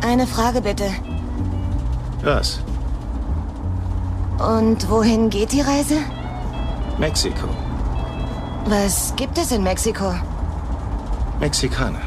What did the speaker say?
Eine Frage bitte. Was? Und wohin geht die Reise? Mexiko. Was gibt es in Mexiko? Mexikaner.